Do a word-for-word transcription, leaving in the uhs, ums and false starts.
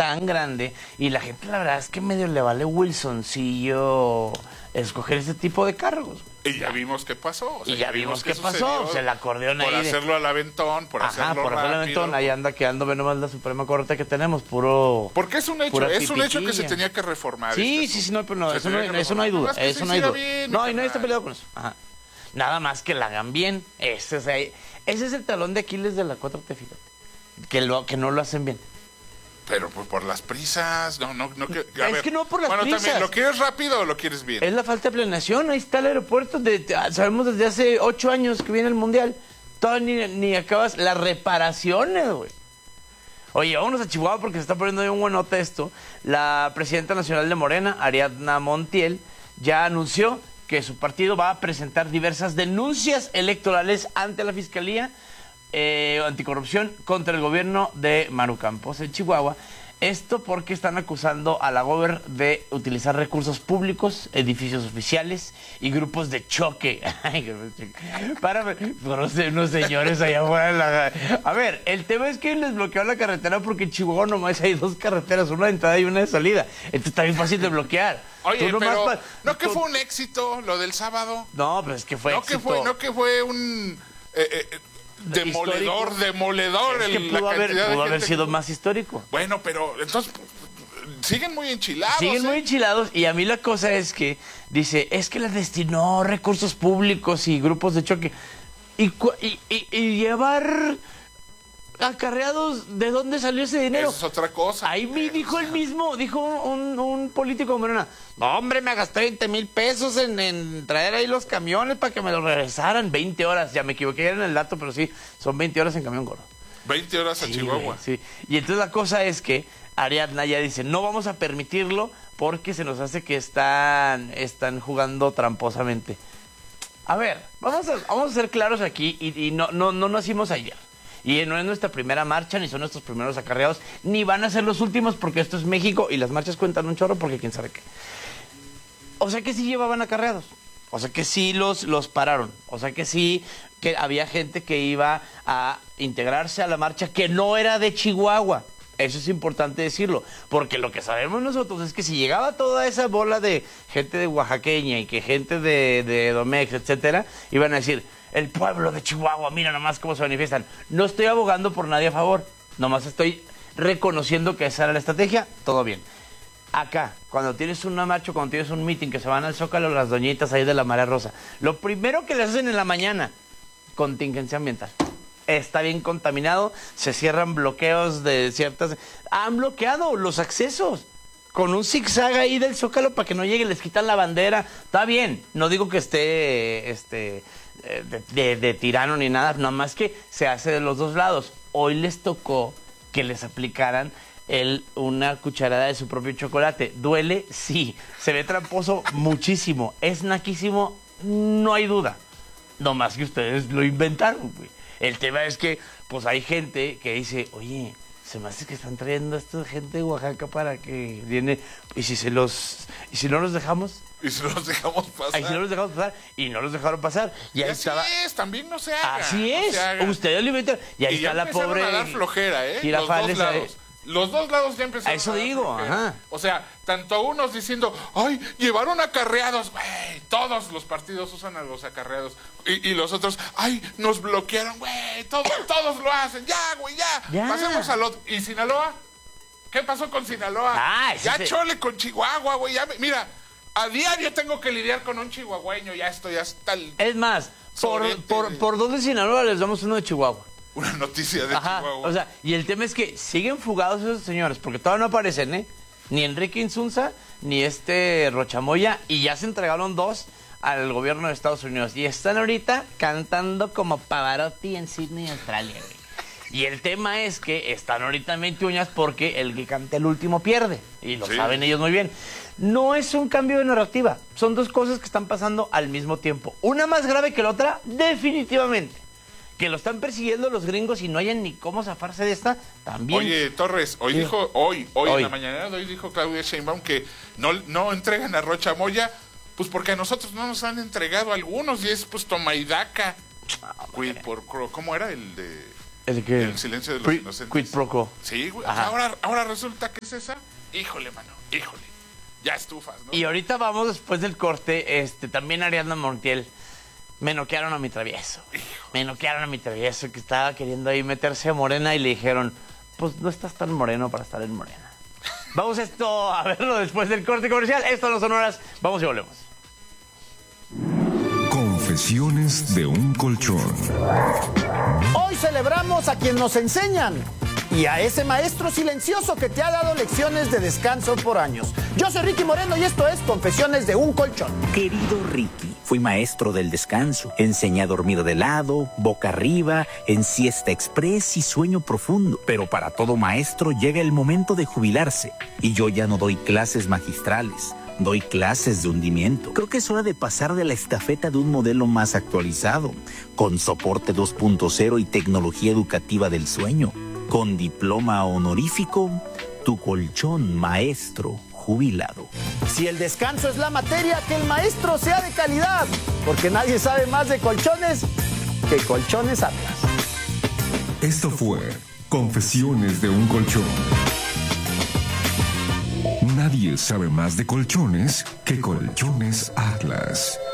tan grande y la gente la verdad es que medio le vale Wilsoncillo escoger ese tipo de cargos. Y ya vimos qué pasó. O sea, y ya, ya vimos qué pasó. O sea, el acordeón por ahí. Por hacerlo al aventón, por Ajá, hacerlo por rápido. hacerlo al aventón, ahí anda quedando nomás la Suprema Corte que tenemos, puro. Porque es un hecho, es un hecho que se tenía que reformar. Sí, este sí, sí, no, pero no, eso no, eso no hay duda. Eso no hay duda. No, y nadie está peleado con eso. Ajá. Nada más que la hagan bien. Ese es, ahí, ese es el talón de Aquiles de la cuatro T, fíjate. Que, lo, que no lo hacen bien. Pero pues por las prisas, no, no, no. Que, a es ver, que no por las bueno, prisas. También, ¿lo quieres rápido o lo quieres bien? Es la falta de planeación. Ahí está el aeropuerto. De, sabemos desde hace ocho años que viene el Mundial. Todavía ni, ni acabas las reparaciones, güey. Oye, vámonos a Chihuahua porque se está poniendo un buenote esto. La presidenta nacional de Morena, Ariadna Montiel, ya anunció que su partido va a presentar diversas denuncias electorales ante la Fiscalía eh, Anticorrupción contra el gobierno de Maru Campos en Chihuahua. Esto porque están acusando a la gober de utilizar recursos públicos, edificios oficiales y grupos de choque. Para unos, unos señores allá afuera. La... A ver, el tema es que les bloquearon la carretera porque en Chihuahua nomás hay dos carreteras, una de entrada y una de salida. Esto está bien fácil de bloquear. Oye, pero pa... ¿no que fue un éxito lo del sábado? No, pero es que fue no éxito. Que fue, no que fue un... Eh, eh, Demoledor, histórico. demoledor. Es que el, pudo la haber, pudo haber sido que... más histórico. Bueno, pero entonces siguen muy enchilados. Siguen ¿eh? muy enchilados y a mí la cosa es que dice, es que les destinó recursos públicos y grupos de choque. Y, y, y, y llevar acarreados, ¿de dónde salió ese dinero? Eso es otra cosa. Ahí me dijo el mismo, dijo un, un político de Morena, no hombre, me gasté veinte mil pesos en, en traer ahí los camiones para que me los regresaran. veinte horas, ya me equivoqué en el dato, pero sí, son veinte horas en camión, gordo. veinte horas a sí, Chihuahua. Sí, y entonces la cosa es que Ariadna ya dice, no vamos a permitirlo porque se nos hace que están, están jugando tramposamente. A ver, vamos a, vamos a ser claros aquí y, y no, no, no nacimos ayer. Y no es nuestra primera marcha, ni son nuestros primeros acarreados, ni van a ser los últimos porque esto es México y las marchas cuentan un chorro porque quién sabe qué. O sea que sí llevaban acarreados, o sea que sí los, los pararon, o sea que sí que había gente que iba a integrarse a la marcha que no era de Chihuahua. Eso es importante decirlo, porque lo que sabemos nosotros es que si llegaba toda esa bola de gente de oaxaqueña y que gente de, de Domex, etcétera, iban a decir, el pueblo de Chihuahua, mira nomás cómo se manifiestan. No estoy abogando por nadie a favor, nomás estoy reconociendo que esa era la estrategia, todo bien. Acá, cuando tienes una marcha, cuando tienes un meeting, que se van al Zócalo las doñitas ahí de la Marea Rosa, lo primero que les hacen en la mañana, contingencia ambiental. Está bien contaminado, se cierran bloqueos de ciertas... Han bloqueado los accesos con un zigzag ahí del Zócalo para que no llegue, les quitan la bandera. Está bien, no digo que esté este, de, de, de tirano ni nada, nada más que se hace de los dos lados. Hoy les tocó que les aplicaran el, una cucharada de su propio chocolate. ¿Duele? Sí. ¿Se ve tramposo? Muchísimo. ¿Es naquísimo? No hay duda. No más que ustedes lo inventaron, güey. El tema es que, pues, hay gente que dice, oye, se me hace que están trayendo a esta gente de Oaxaca para que viene, y si se los, y si no los dejamos... Y si no los dejamos pasar. Y si no los dejamos pasar, y no los dejaron pasar. Y, y ahí así estaba... es, también no se haga. Así es, no ustedes lo inventaron. Y ahí y está la pobre... a dar flojera, ¿eh? Los dos lados. Los dos lados ya empezaron a eso a dar digo, flojera. Ajá. O sea, tanto unos diciendo, ay, llevaron acarreados, güey, todos los partidos usan a los acarreados. Y, y los otros, ay, nos bloquearon, güey, todo, todos lo hacen, ya, güey, ya. ya. Pasemos al otro. ¿Y Sinaloa? ¿Qué pasó con Sinaloa? Ah, ya se... chole con Chihuahua, güey, ya, mira, a diario tengo que lidiar con un chihuahueño, ya estoy hasta el... Es más, por, por, por dos de Sinaloa les damos uno de Chihuahua. Una noticia de Ajá, Chihuahua. O sea, y el tema es que siguen fugados esos señores, porque todavía no aparecen, ¿eh? Ni Enrique Insunza, ni este Rochamoya, y ya se entregaron dos al gobierno de Estados Unidos. Y están ahorita cantando como Pavarotti en Sydney, Australia, güey. Y el tema es que están ahorita en veinte uñas porque el que canta el último pierde. Y lo sí. saben ellos muy bien. No es un cambio de narrativa. Son dos cosas que están pasando al mismo tiempo. Una más grave que la otra, definitivamente. Que lo están persiguiendo los gringos y no hayan ni cómo zafarse de esta, también. Oye, Torres, hoy sí. dijo, hoy, hoy, hoy en la mañana de hoy dijo Claudia Sheinbaum que no, no entregan a Rocha Moya, pues porque a nosotros no nos han entregado algunos y es pues toma y daca. Ah, por, ¿cómo era el de ¿El qué? El silencio de los Quid- inocentes. Quid pro quo. Sí, güey. Ajá. Ahora, ahora resulta que es esa. Híjole, mano, híjole. Ya estufas, ¿no? Y ahorita vamos después del corte, este, también Ariadna Montiel. Me noquearon a mi travieso. Me noquearon a mi travieso que estaba queriendo ahí meterse a Morena y le dijeron, pues no estás tan moreno para estar en Morena. Vamos esto a verlo después del corte comercial. Esto no son horas. Vamos y volvemos. Confesiones de un colchón. Hoy celebramos a quien nos enseñan y a ese maestro silencioso que te ha dado lecciones de descanso por años. Yo soy Ricky Moreno y esto es Confesiones de un colchón. Querido Ricky, fui maestro del descanso. Enseñé a dormir de lado, boca arriba, en siesta express y sueño profundo. Pero para todo maestro llega el momento de jubilarse. Y yo ya no doy clases magistrales. Doy clases de hundimiento. Creo que es hora de pasar de la estafeta de un modelo más actualizado, con soporte dos punto cero y tecnología educativa del sueño. Con diploma honorífico, tu colchón maestro jubilado. Si el descanso es la materia, que el maestro sea de calidad, porque nadie sabe más de colchones que Colchones Atlas. Esto fue Confesiones de un colchón. Nadie sabe más de colchones que Colchones Atlas.